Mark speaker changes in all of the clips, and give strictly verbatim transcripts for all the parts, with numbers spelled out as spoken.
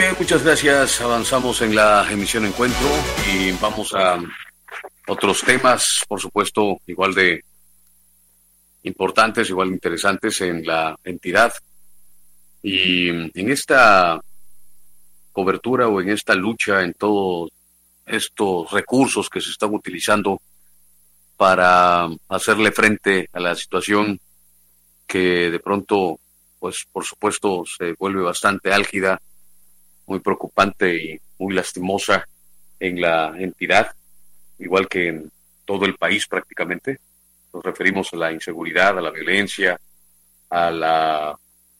Speaker 1: bien, muchas gracias. Avanzamos en la emisión Encuentro y vamos a otros temas, por supuesto, igual de importantes, igual de interesantes en la entidad. Y en esta cobertura o en esta lucha, en todos estos recursos que se están utilizando para hacerle frente a la situación que de pronto, pues por supuesto, se vuelve bastante álgida, muy preocupante y muy lastimosa en la entidad, igual que en todo el país prácticamente. Nos referimos a la inseguridad, a la violencia, a la,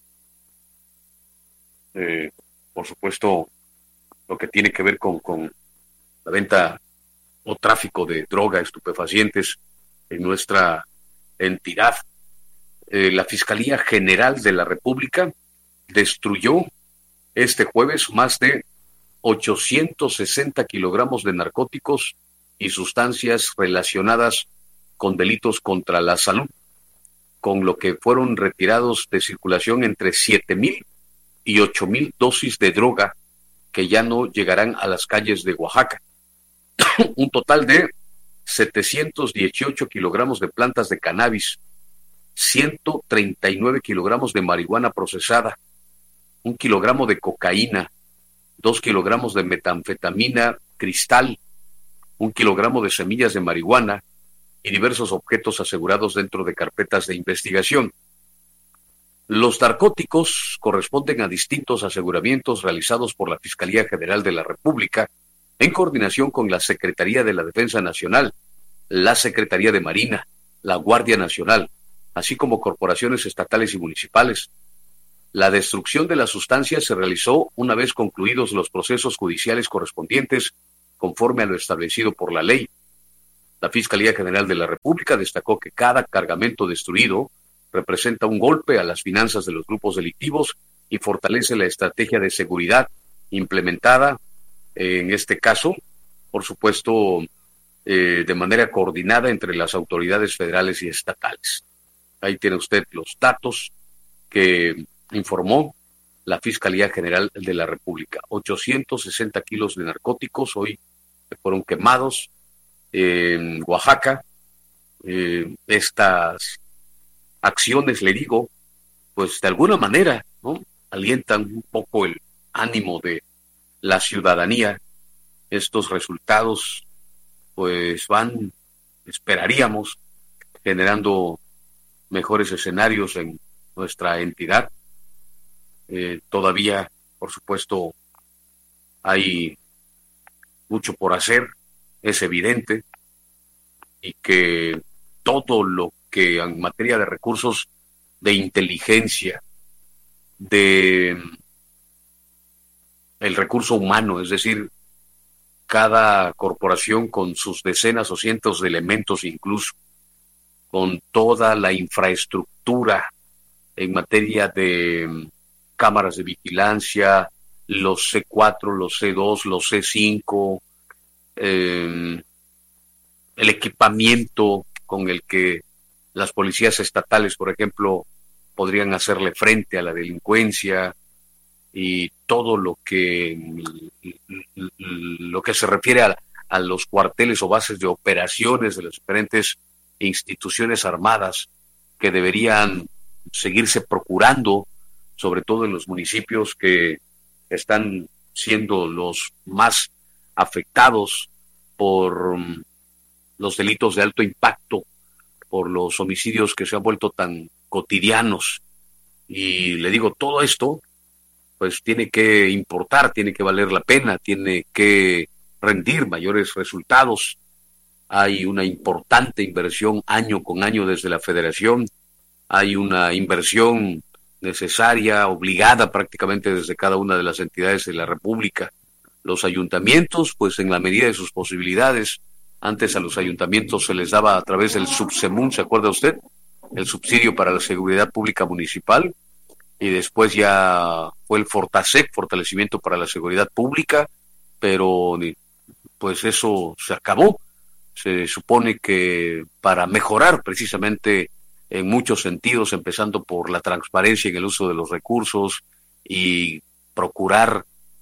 Speaker 1: eh, por supuesto, lo que tiene que ver con, con la venta o tráfico de droga, estupefacientes en nuestra entidad. Eh, la Fiscalía General de la República destruyó este jueves más de ochocientos sesenta kilogramos de narcóticos y sustancias relacionadas con delitos contra la salud, con lo que fueron retirados de circulación entre siete mil y ocho mil dosis de droga que ya no llegarán a las calles de Oaxaca. Un total de setecientos dieciocho kilogramos de plantas de cannabis, ciento treinta y nueve kilogramos de marihuana procesada, un kilogramo de cocaína, dos kilogramos de metanfetamina cristal, un kilogramo de semillas de marihuana y diversos objetos asegurados dentro de carpetas de investigación. Los narcóticos corresponden a distintos aseguramientos realizados por la Fiscalía General de la República en coordinación con la Secretaría de la Defensa Nacional, la Secretaría de Marina, la Guardia Nacional, así como corporaciones estatales y municipales. La destrucción de las sustancias se realizó una vez concluidos los procesos judiciales correspondientes conforme a lo establecido por la ley. La Fiscalía General de la República destacó que cada cargamento destruido representa un golpe a las finanzas de los grupos delictivos y fortalece la estrategia de seguridad implementada, eh, en este caso, por supuesto, eh, de manera coordinada entre las autoridades federales y estatales. Ahí tiene usted los datos que informó la Fiscalía General de la República. ochocientos sesenta kilos de narcóticos hoy fueron quemados en Oaxaca. Eh, estas acciones, le digo, pues de alguna manera, ¿no?, alientan un poco el ánimo de la ciudadanía. Estos resultados, pues van, esperaríamos, generando mejores escenarios en nuestra entidad. Eh, todavía, por supuesto, hay mucho por hacer, es evidente, y que todo lo que en materia de recursos de inteligencia, de el recurso humano, es decir, cada corporación con sus decenas o cientos de elementos, incluso con toda la infraestructura en materia de cámaras de vigilancia, los C cuatro, los C dos, los C cinco, eh, el equipamiento con el que las policías estatales, por ejemplo, podrían hacerle frente a la delincuencia, y todo lo que lo que se refiere a, a los cuarteles o bases de operaciones de las diferentes instituciones armadas que deberían seguirse procurando, sobre todo en los municipios que están siendo los más afectados por um, los delitos de alto impacto, por los homicidios que se han vuelto tan cotidianos. Y le digo, todo esto pues tiene que importar, tiene que valer la pena, tiene que rendir mayores resultados. Hay una importante inversión año con año desde la Federación, hay una inversión necesaria, obligada prácticamente desde cada una de las entidades de la República. Los ayuntamientos, pues en la medida de sus posibilidades, antes a los ayuntamientos se les daba a través del Subsemún, ¿se acuerda usted?, el subsidio para la seguridad pública municipal, y después ya fue el Fortasec, fortalecimiento para la seguridad pública, pero pues eso se acabó. Se supone que para mejorar precisamente en muchos sentidos, empezando por la transparencia en el uso de los recursos y procurar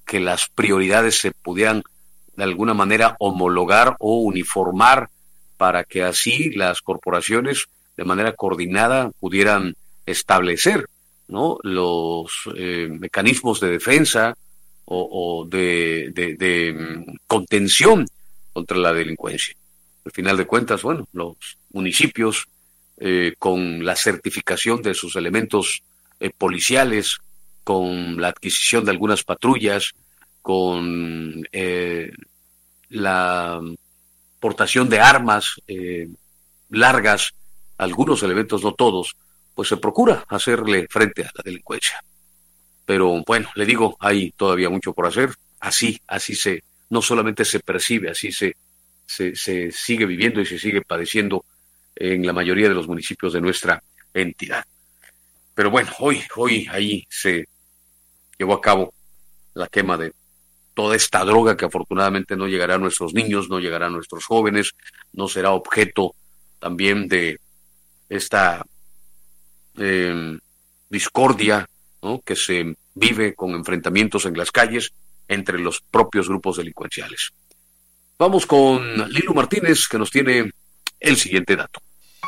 Speaker 1: que las prioridades se pudieran de alguna manera homologar o uniformar para que así las corporaciones de manera coordinada pudieran establecer, ¿no?, los eh, mecanismos de defensa o, o de, de, de contención contra la delincuencia. Al final de cuentas, bueno, los municipios eh, con la certificación de sus elementos eh, policiales, con la adquisición de algunas patrullas, con eh, la portación de armas eh, largas, algunos elementos, no todos, pues se procura hacerle frente a la delincuencia. Pero bueno, le digo, hay todavía mucho por hacer. Así, así se, no solamente se percibe, así se, se, se sigue viviendo y se sigue padeciendo en la mayoría de los municipios de nuestra entidad. Pero bueno, hoy, hoy ahí se llevó a cabo la quema de toda esta droga que afortunadamente no llegará a nuestros niños, no llegará a nuestros jóvenes, no será objeto también de esta eh, discordia, ¿no?, que se vive con enfrentamientos en las calles entre los propios grupos delincuenciales. Vamos con Lilu Martínez, que nos tiene el siguiente dato.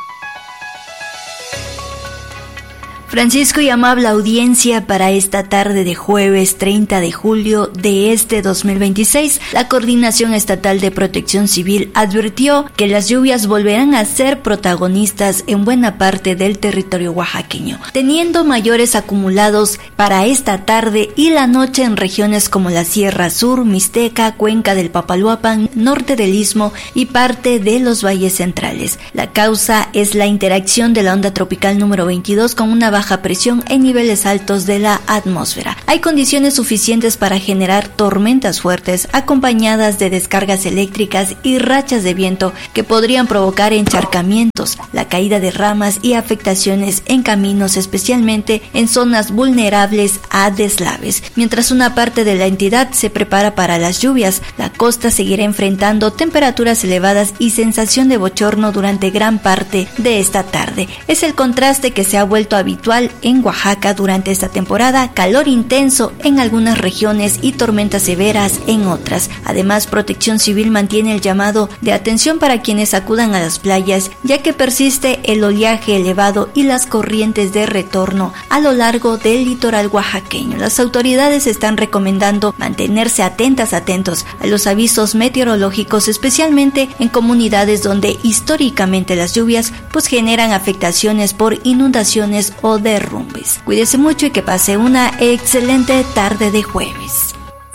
Speaker 2: Francisco y amable audiencia, para esta tarde de jueves treinta de julio de este dos mil veintiséis, la Coordinación Estatal de Protección Civil advirtió que las lluvias volverán a ser protagonistas en buena parte del territorio oaxaqueño, teniendo mayores acumulados para esta tarde y la noche en regiones como la Sierra Sur, Mixteca, Cuenca del Papaloapan, norte del Istmo y parte de los valles centrales. La causa es la interacción de la onda tropical número veintidós con una baja baja presión en niveles altos de la atmósfera. Hay condiciones suficientes para generar tormentas fuertes acompañadas de descargas eléctricas y rachas de viento que podrían provocar encharcamientos, la caída de ramas y afectaciones en caminos, especialmente en zonas vulnerables a deslaves. Mientras una parte de la entidad se prepara para las lluvias, la costa seguirá enfrentando temperaturas elevadas y sensación de bochorno durante gran parte de esta tarde. Es el contraste que se ha vuelto habitual en Oaxaca durante esta temporada, calor intenso en algunas regiones y tormentas severas en otras. Además, Protección Civil mantiene el llamado de atención para quienes acudan a las playas, ya que persiste el oleaje elevado y las corrientes de retorno a lo largo del litoral oaxaqueño. Las autoridades están recomendando mantenerse atentas, atentos a los avisos meteorológicos, especialmente en comunidades donde históricamente las lluvias pues generan afectaciones por inundaciones o derrumbes. Cuídese mucho y que pase una excelente tarde de jueves.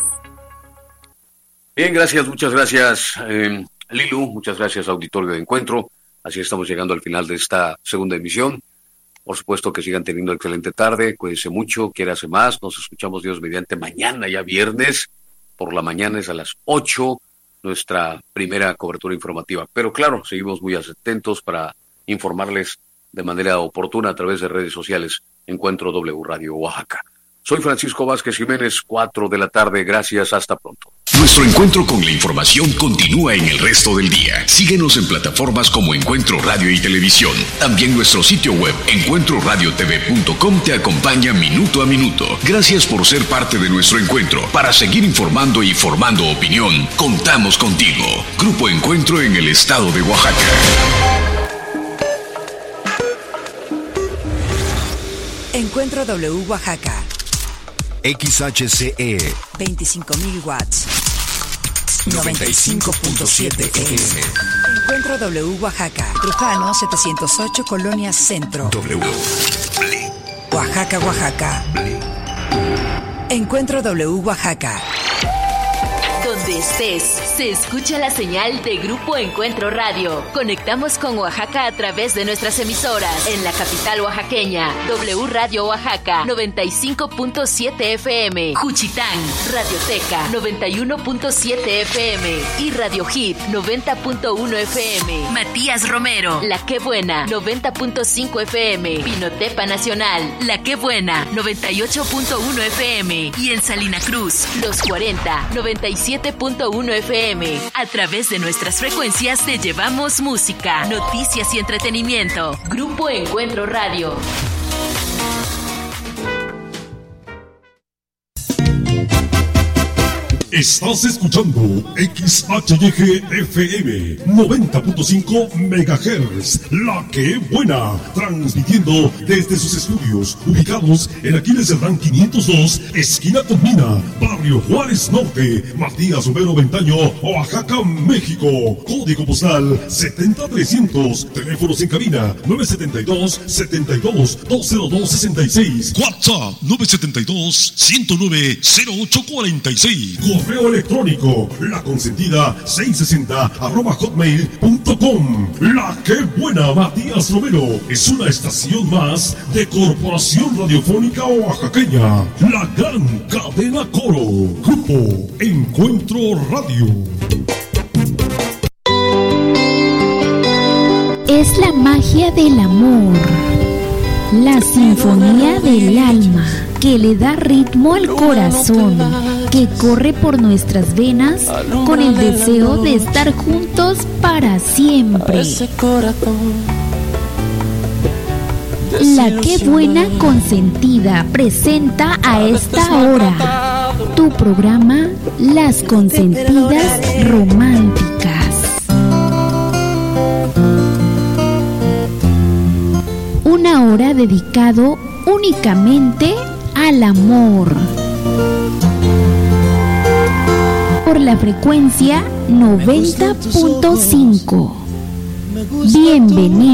Speaker 1: Bien, gracias, muchas gracias, eh, Lilu, muchas gracias, auditorio de Encuentro. Así estamos llegando al final de esta segunda emisión. Por supuesto que sigan teniendo excelente tarde, cuídense mucho, quiérase más. Nos escuchamos Dios mediante mañana, ya viernes, por la mañana es a las ocho, nuestra primera cobertura informativa. Pero claro, seguimos muy atentos para informarles de manera oportuna a través de redes sociales. Encuentro W Radio Oaxaca. Soy Francisco Vázquez Jiménez, cuatro de la tarde. Gracias, hasta pronto.
Speaker 3: Nuestro encuentro con la información continúa en el resto del día. Síguenos en plataformas como Encuentro Radio y Televisión. También nuestro sitio web, encuentro radio t v punto com, te acompaña minuto a minuto. Gracias por ser parte de nuestro encuentro. Para seguir informando y formando opinión, contamos contigo. Grupo Encuentro en el estado de Oaxaca.
Speaker 4: Encuentro W Oaxaca.
Speaker 3: X H C E
Speaker 4: veinticinco mil watts. noventa y cinco punto siete F M. Encuentro W Oaxaca. Trujano setecientos ocho, Colonia Centro.
Speaker 3: W.
Speaker 4: Oaxaca, Oaxaca. Encuentro W Oaxaca.
Speaker 5: Donde estés, se escucha la señal de Grupo Encuentro Radio. Conectamos con Oaxaca a través de nuestras emisoras. En la capital oaxaqueña, W Radio Oaxaca, noventa y cinco punto siete F M. Juchitán, Radioteca, noventa y uno punto siete F M. Y Radio Hit, noventa punto uno F M. Matías Romero, La Que Buena, noventa punto cinco F M. Pinotepa Nacional, La Que Buena, noventa y ocho punto uno F M. Y en Salina Cruz, Los cuarenta, noventa y siete punto uno F M. A través de nuestras frecuencias te llevamos música, noticias y entretenimiento. Grupo Encuentro Radio.
Speaker 6: Estás escuchando X H Y G F M noventa punto cinco megahertz, La Que Buena, transmitiendo desde sus estudios ubicados en Aquiles Cerdán quinientos dos, esquina con Mina, Barrio Juárez Norte, Matías Romero Ventaño, Oaxaca, México. Código postal setenta trescientos, teléfonos en cabina nueve siete dos, setenta y dos, dos cero dos sesenta y seis, WhatsApp nueve siete dos, ciento nueve, cero ocho cuarenta y seis. Correo electrónico, la consentida seiscientos sesenta arroba hotmail punto com. La Que Buena, Matías Romero, es una estación más de Corporación Radiofónica Oaxaqueña, la gran cadena Coro, Grupo Encuentro Radio.
Speaker 7: Es la magia del amor, la sinfonía del alma que le da ritmo al corazón, que corre por nuestras venas con el deseo de estar juntos para siempre. La Que Buena Consentida presenta a esta hora tu programa Las Consentidas Románticas. Una hora dedicado únicamente al amor. Por la frecuencia noventa punto cinco. Bienvenido.